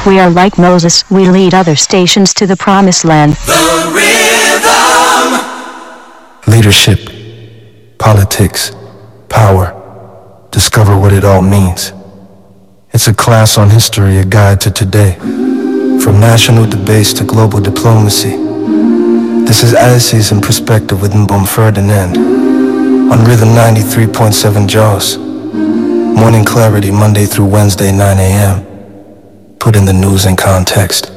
We are like Moses, we lead other stations to the promised land. The rhythm. Leadership, politics, power. Discover what it all means. It's a class on history, a guide to today. From national debates to global diplomacy. This is Alice's in Perspective with Mbom Ferdinand. On Rhythm 93.7 Jaws. Morning clarity Monday through Wednesday 9 a.m. Put in the news in context.